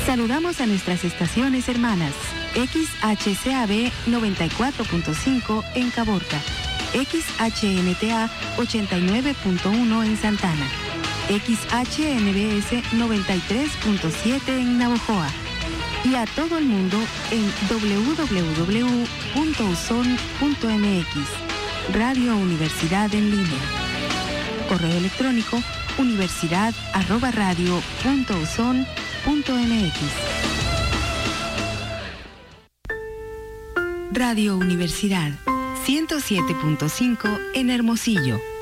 Saludamos a nuestras estaciones hermanas. XHCAB 94.5 en Caborca, XHNTA 89.1 en Santana, XHNBS 93.7 en Navojoa y a todo el mundo en www.uson.mx. Radio Universidad en línea. Correo electrónico universidad@radio.uson.mx. Radio Universidad 107.5 en Hermosillo.